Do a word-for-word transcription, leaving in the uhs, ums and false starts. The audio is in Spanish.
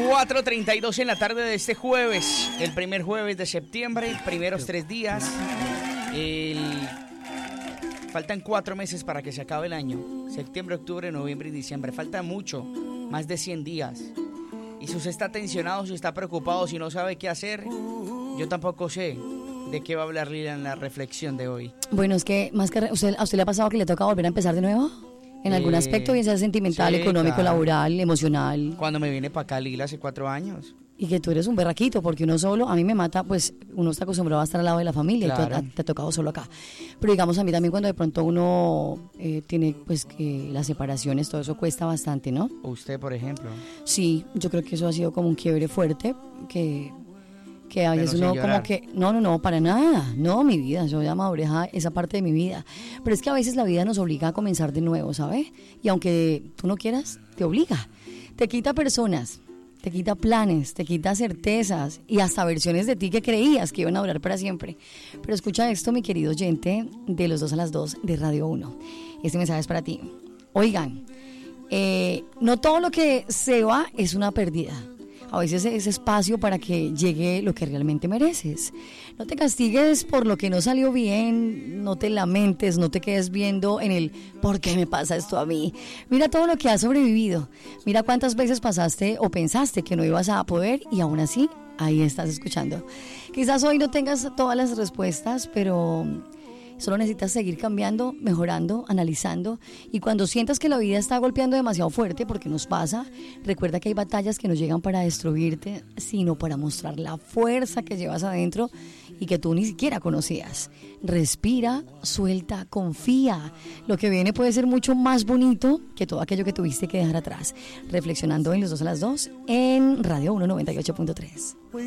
cuatro treinta y dos en la tarde de este jueves, el primer jueves de septiembre, primeros tres días. El... Faltan cuatro meses para que se acabe el año. Septiembre, octubre, noviembre y diciembre. Falta mucho, más de cien días. Y si usted está tensionado, si está preocupado, si no sabe qué hacer, yo tampoco sé de qué va a hablar Lila en la reflexión de hoy. Bueno, es que más que... ¿usted, ¿A usted le ha pasado que le toca volver a empezar de nuevo? ¿En eh, algún aspecto, bien sea sentimental, sí, económico, claro, laboral, emocional? Cuando me vine para acá, Lila, hace cuatro años. Y que tú eres un berraquito, porque uno solo, a mí me mata, pues uno está acostumbrado a estar al lado de la familia, claro, y tú, te ha tocado solo acá. Pero digamos, a mí también cuando de pronto uno eh, tiene, pues que las separaciones, todo eso cuesta bastante, ¿no? ¿Usted, por ejemplo? Sí, yo creo que eso ha sido como un quiebre fuerte, que, que a veces uno como que, no, no, no, para nada, no, mi vida, yo ya maduré esa parte de mi vida. Pero es que a veces la vida nos obliga a comenzar de nuevo, ¿sabes? Y aunque tú no quieras, te obliga, te quita personas, te quita planes, te quita certezas y hasta versiones de ti que creías que iban a durar para siempre. Pero escucha esto, mi querido oyente de los dos a las dos de Radio uno. Este mensaje es para ti. Oigan, eh, no todo lo que se va es una pérdida. A veces es espacio para que llegue lo que realmente mereces. No te castigues por lo que no salió bien, no te lamentes, no te quedes viendo en el ¿por qué me pasa esto a mí? Mira todo lo que has sobrevivido. Mira cuántas veces pasaste o pensaste que no ibas a poder y aún así ahí estás escuchando. Quizás hoy no tengas todas las respuestas, pero solo necesitas seguir cambiando, mejorando, analizando. Y cuando sientas que la vida está golpeando demasiado fuerte, porque nos pasa, recuerda que hay batallas que no llegan para destruirte, sino para mostrar la fuerza que llevas adentro y que tú ni siquiera conocías. Respira, suelta, confía. Lo que viene puede ser mucho más bonito que todo aquello que tuviste que dejar atrás. Reflexionando en los dos a las dos en Radio uno noventa y ocho punto tres.